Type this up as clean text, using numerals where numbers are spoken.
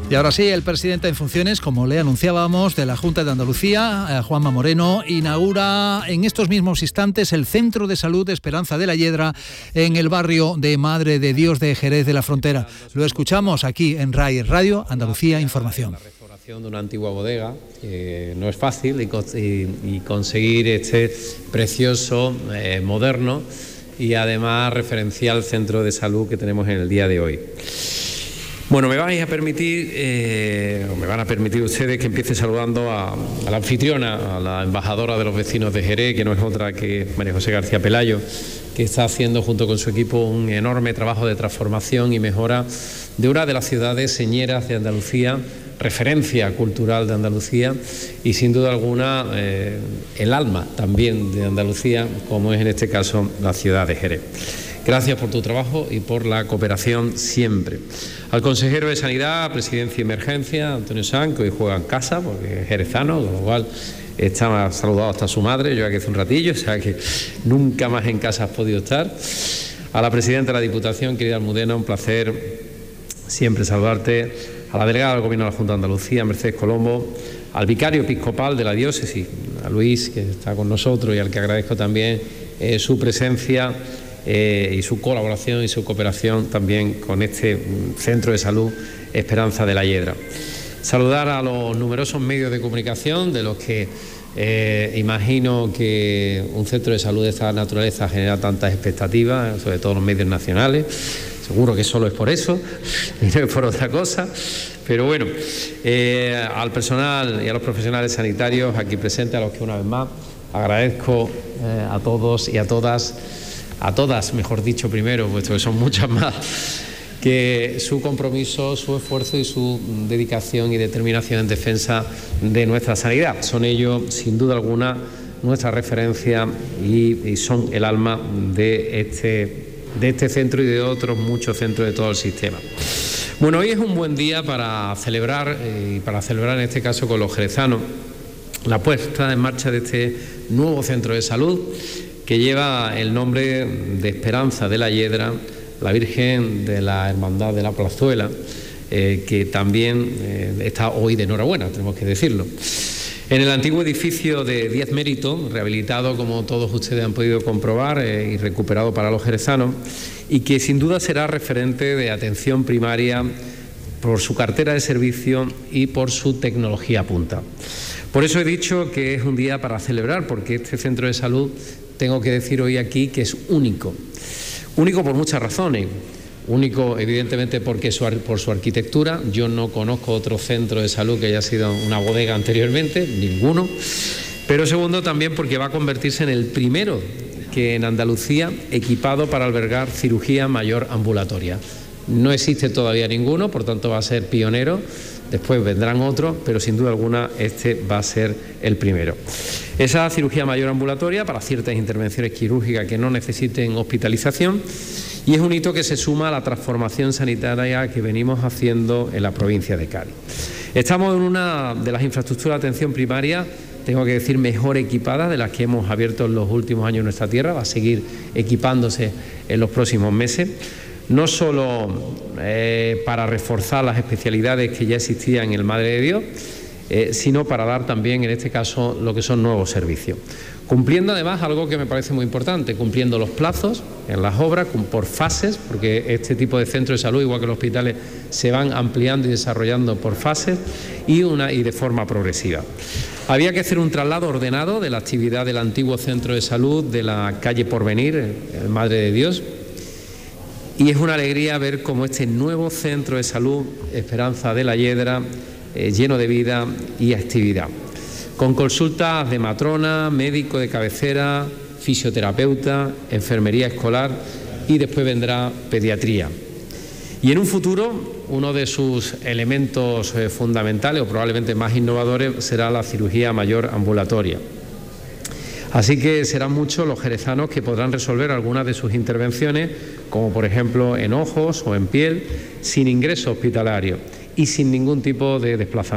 Y ahora sí, el presidente en funciones, como le anunciábamos, de la Junta de Andalucía, Juanma Moreno, inaugura en estos mismos instantes el Centro de Salud Esperanza de la Yedra en el barrio de Madre de Dios de Jerez de la Frontera. Lo escuchamos aquí en RAI Radio Andalucía Información. La restauración de una antigua bodega no es fácil y conseguir este precioso, moderno y además referencial centro de salud que tenemos en el día de hoy. Bueno, me van a permitir ustedes que empiece saludando a la anfitriona, a la embajadora de los vecinos de Jerez, que no es otra que María José García Pelayo, que está haciendo junto con su equipo un enorme trabajo de transformación y mejora de una de las ciudades señeras de Andalucía, referencia cultural de Andalucía y sin duda alguna el alma también de Andalucía, como es en este caso la ciudad de Jerez. Gracias por tu trabajo y por la cooperación siempre. Al consejero de Sanidad, Presidencia y Emergencia, Antonio Sanz, que hoy juega en casa porque es jerezano, con lo cual está saludado hasta su madre, yo aquí hace un ratillo, o sea que nunca más en casa has podido estar. A la Presidenta de la Diputación, querida Almudena, un placer siempre saludarte. A la delegada del Gobierno de la Junta de Andalucía, Mercedes Colombo, al vicario episcopal de la diócesis, a Luis, que está con nosotros y al que agradezco también su presencia y su colaboración y su cooperación también con este Centro de Salud Esperanza de la Yedra. Saludar a los numerosos medios de comunicación, de los que imagino que un centro de salud de esta naturaleza genera tantas expectativas, sobre todo los medios nacionales. Seguro que solo es por eso y no es por otra cosa. Pero bueno, al personal y a los profesionales sanitarios aquí presentes, a los que una vez más agradezco a todos y a todas, mejor dicho primero, puesto que son muchas más, que su compromiso, su esfuerzo y su dedicación y determinación en defensa de nuestra sanidad. Son ellos, sin duda alguna, nuestra referencia y son el alma de este centro y de otros muchos centros de todo el sistema. Bueno, hoy es un buen día para celebrar, en este caso con los jerezanos, la puesta en marcha de este nuevo centro de salud que lleva el nombre de Esperanza de la Yedra, la Virgen de la Hermandad de la Plazuela, que también está hoy de enhorabuena, tenemos que decirlo. En el antiguo edificio de 10 méritos, rehabilitado como todos ustedes han podido comprobar y recuperado para los jerezanos, y que sin duda será referente de atención primaria por su cartera de servicio y por su tecnología punta. Por eso he dicho que es un día para celebrar, porque este centro de salud, tengo que decir hoy aquí que es único. Único por muchas razones. Único, evidentemente, porque por su arquitectura. Yo no conozco otro centro de salud que haya sido una bodega anteriormente, ninguno. Pero segundo, también porque va a convertirse en el primero que en Andalucía equipado para albergar cirugía mayor ambulatoria. No existe todavía ninguno, por tanto va a ser pionero. Después vendrán otros, pero sin duda alguna este va a ser el primero. Esa cirugía mayor ambulatoria para ciertas intervenciones quirúrgicas que no necesiten hospitalización, y es un hito que se suma a la transformación sanitaria que venimos haciendo en la provincia de Cádiz. Estamos en una de las infraestructuras de atención primaria, tengo que decir, mejor equipadas de las que hemos abierto en los últimos años en nuestra tierra. Va a seguir equipándose en los próximos meses. No solo para reforzar las especialidades que ya existían en el Madre de Dios, sino para dar también, en este caso, lo que son nuevos servicios. Cumpliendo además algo que me parece muy importante, cumpliendo los plazos en las obras por fases, porque este tipo de centros de salud, igual que los hospitales, se van ampliando y desarrollando por fases y de forma progresiva. Había que hacer un traslado ordenado de la actividad del antiguo centro de salud de la calle Porvenir, el Madre de Dios. Y es una alegría ver cómo este nuevo centro de salud, Esperanza de la Yedra, lleno de vida y actividad. Con consultas de matrona, médico de cabecera, fisioterapeuta, enfermería escolar y después vendrá pediatría. Y en un futuro, uno de sus elementos fundamentales o probablemente más innovadores será la cirugía mayor ambulatoria. Así que serán muchos los jerezanos que podrán resolver algunas de sus intervenciones, como por ejemplo en ojos o en piel, sin ingreso hospitalario y sin ningún tipo de desplazamiento.